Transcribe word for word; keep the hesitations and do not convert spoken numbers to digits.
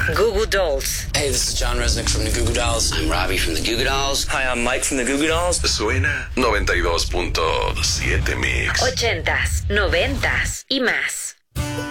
Goo Goo Dolls. Hey, this is John Resnick from the Goo Goo Dolls. I'm Robbie from the Goo Goo Dolls. Hi, I'm Mike from the Goo Goo Dolls. Suena noventa y dos punto siete Mix. Ochentas, noventas y más.